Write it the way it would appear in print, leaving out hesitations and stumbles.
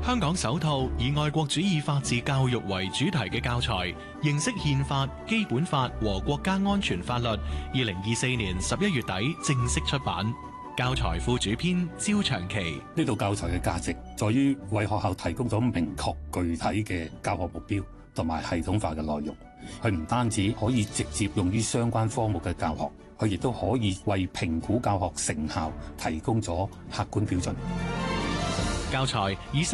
香港首套以愛國主義法治教育為主題嘅教材《認識憲法、基本法和國家安全法律》，2024年11月底正式出版。教材副主編焦長期： 呢套教材嘅價值在於為學校提供咗明確具體嘅教學目標同埋系統化嘅內容。佢唔單止可以直接用於相關科目嘅教學，佢亦都可以為評估教學成效提供咗客觀標準。 教材以